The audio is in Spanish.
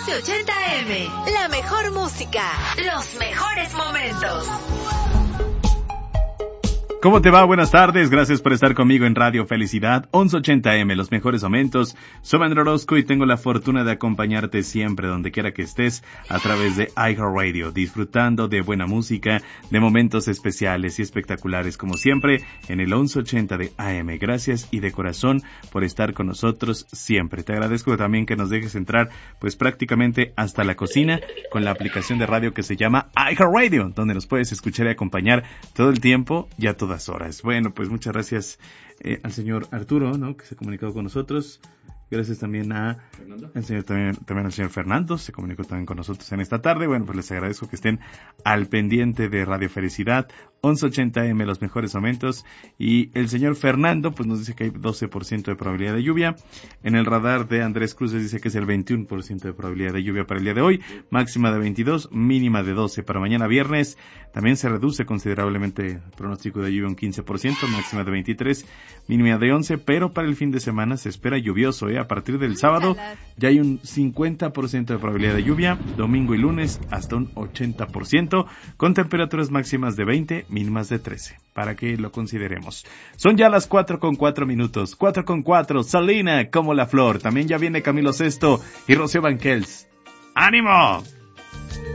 1180M. La mejor música. Los mejores momentos. ¿Cómo te va? Buenas tardes, gracias por estar conmigo en Radio Felicidad 1180M, los mejores momentos. Soy Andrés Orozco y tengo la fortuna de acompañarte siempre, donde quiera que estés, a través de iHeartRadio, disfrutando de buena música, de momentos especiales y espectaculares, como siempre, en el 1180 de AM. Gracias y de corazón por estar con nosotros siempre. Te agradezco también que nos dejes entrar, pues prácticamente hasta la cocina, con la aplicación de radio que se llama iHeartRadio, donde nos puedes escuchar y acompañar todo el tiempo y a todas horas. Bueno, pues muchas gracias al señor Arturo, ¿no?, que se ha comunicado con nosotros. Gracias también a el señor, también al señor Fernando, se comunicó también con nosotros en esta tarde. Bueno, pues les agradezco que estén al pendiente de Radio Felicidad 1180M, los mejores momentos. Y el señor Fernando, pues nos dice que hay 12% de probabilidad de lluvia. En el radar de Andrés Cruces dice que es el 21% de probabilidad de lluvia para el día de hoy. Máxima de 22, mínima de 12. Para mañana viernes también se reduce considerablemente el pronóstico de lluvia un 15%, máxima de 23, mínima de 11. Pero para el fin de semana se espera lluvioso, A partir del sábado ya hay un 50% de probabilidad de lluvia, domingo y lunes hasta un 80%, con temperaturas máximas de 20, mínimas de 13, para que lo consideremos. Son ya las 4:04, 4:04, Salina como la flor, también ya viene Camilo Sesto y Rocío Banquels. ¡Ánimo!